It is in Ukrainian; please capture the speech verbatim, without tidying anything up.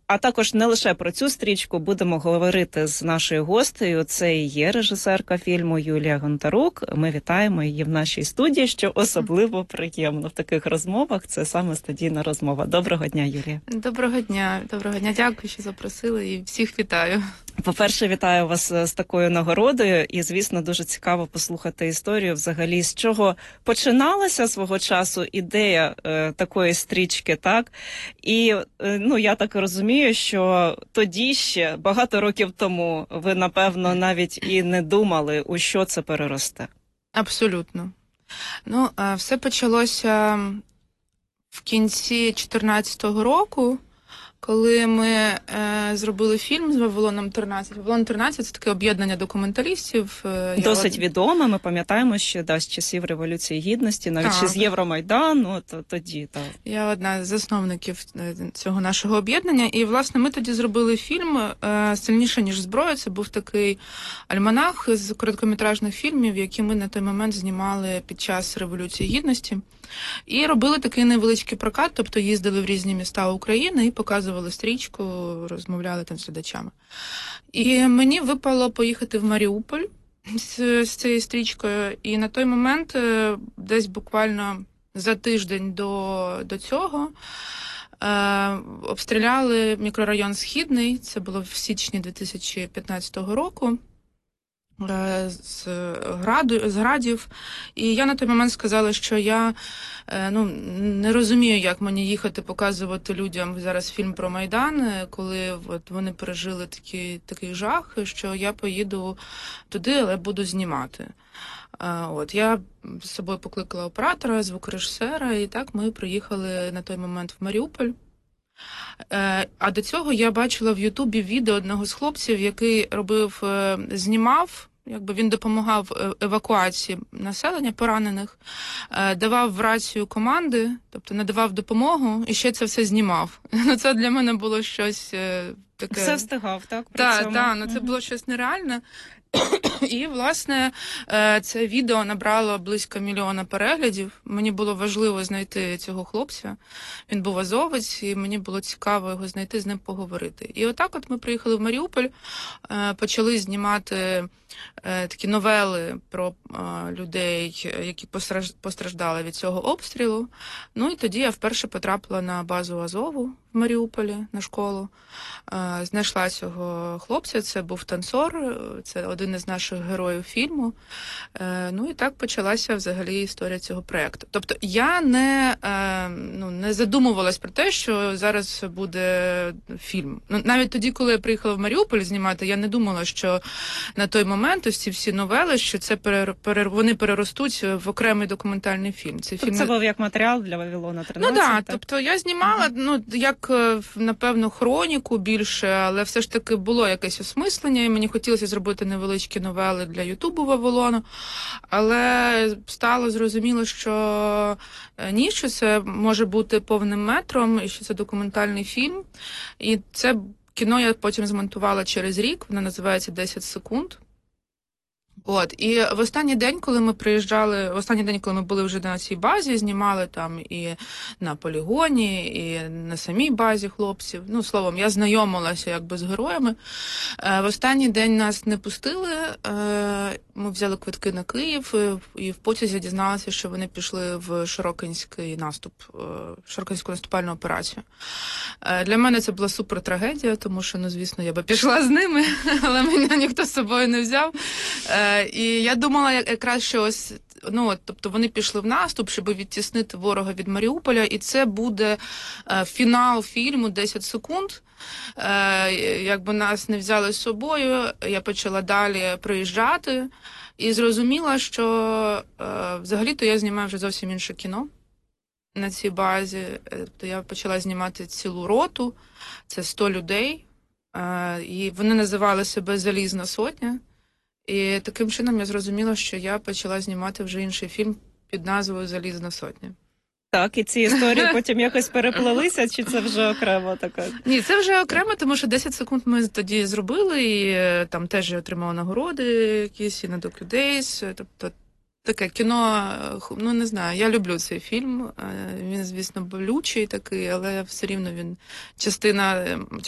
А також не лише про цю стрічку будемо говорити з нашою гостею. Це і є режисерка фільму Юлія Гонтарук. Ми вітаємо її в нашій студії, що особливо приємно в таких розмовах. Це саме студійна розмова. Доброго дня, Юлія. Доброго дня. Доброго дня. Дякую, що запросили, і всіх вітаю. По-перше, вітаю вас з такою нагородою. І, звісно, дуже цікаво послухати історію взагалі, з чого починалася свого часу ідея е, такої стрічки, так? І, е, ну, я так розумію, що тоді ще, багато років тому, ви, напевно, навіть і не думали, у що це переросте. Абсолютно. Ну, все почалося в кінці чотирнадцятого року, коли ми е, зробили фільм з Вавилоном тринадцять. Вавилон тринадцять – це таке об'єднання документалістів. Досить Я... відоме, ми пам'ятаємо, що да, з часів Революції Гідності, навіть ще з Євромайдану, то тоді. Так. Я одна з засновників цього нашого об'єднання. І, власне, ми тоді зробили фільм е, «Сильніше, ніж зброя». Це був такий альманах з короткометражних фільмів, які ми на той момент знімали під час Революції Гідності. І робили такий невеличкий прокат, тобто їздили в різні міста України і показували стрічку, розмовляли там з глядачами. І мені випало поїхати в Маріуполь з, з цією стрічкою, і на той момент, десь буквально за тиждень до, до цього, е, обстріляли мікрорайон Східний, це було в січні дві тисячі п'ятнадцятого року. З граду, з градів. І я на той момент сказала, що я ну, не розумію, як мені їхати показувати людям зараз фільм про Майдан, коли от вони пережили такий, такий жах, що я поїду туди, але буду знімати. От, я з собою покликала оператора, звукорежисера, і так ми приїхали на той момент в Маріуполь. А до цього я бачила в Ютубі відео одного з хлопців, який робив, знімав, якби він допомагав евакуації населення поранених, давав в рацію команди, тобто надавав допомогу, і ще це все знімав. Ну, це для мене було щось таке... Все встигав, так? Так, так, ну це було щось нереальне. І, власне, це відео набрало близько мільйона переглядів. Мені було важливо знайти цього хлопця. Він був азовець, і мені було цікаво його знайти, з ним поговорити. І отак от ми приїхали в Маріуполь, почали знімати такі новели про людей, які постраждали від цього обстрілу. Ну і тоді я вперше потрапила на базу Азову в Маріуполі, на школу. Знайшла цього хлопця, це був танцор, це один із наших героїв фільму. Ну і так почалася взагалі історія цього проєкту. Тобто я не, ну, не задумувалась про те, що зараз буде фільм. Навіть тоді, коли я приїхала в Маріуполь знімати, я не думала, що на той момент ось ці всі новели, що це перер... Перер... вони переростуть в окремий документальний фільм. Це, фільм... це був як матеріал для Вавилона тринадцять? Ну да, так, тобто я знімала, uh-huh. ну, як, напевно, хроніку більше, але все ж таки було якесь осмислення, і мені хотілося зробити невеличкі новели для Ютубу Вавилону, але стало зрозуміло, що ні, що це може бути повним метром, і що це документальний фільм. І це кіно я потім змонтувала через рік, воно називається «десять секунд». От, і в останній день, коли ми приїжджали, в останній день, коли ми були вже на цій базі, знімали там і на полігоні, і на самій базі хлопців. Ну, словом, я знайомилася якби з героями. В останній день нас не пустили, ми взяли квитки на Київ, і в потязі дізналися, що вони пішли в Широкинський наступ, Широкинську наступальну операцію. Для мене це була супер трагедія, тому що, ну, звісно, я би пішла з ними, але мене ніхто з собою не взяв. І я думала якраз, що ось, ну, тобто вони пішли в наступ, щоб відтіснити ворога від Маріуполя, і це буде е, фінал фільму «десять секунд». Е, якби нас не взяли з собою, я почала далі приїжджати і зрозуміла, що е, взагалі-то я знімаю вже зовсім інше кіно на цій базі. Тобто я почала знімати цілу роту, це сто людей, е, і вони називали себе «Залізна сотня». І таким чином я зрозуміла, що я почала знімати вже інший фільм під назвою «Залізна сотня». Так, і ці історії потім якось переплелися, чи це вже окремо така? Ні, це вже окремо, тому що десять секунд ми тоді зробили, і там теж я отримала нагороди якісь, і на Docu Days, тобто таке кіно, ну не знаю, я люблю цей фільм, він, звісно, болючий такий, але все рівно він частина,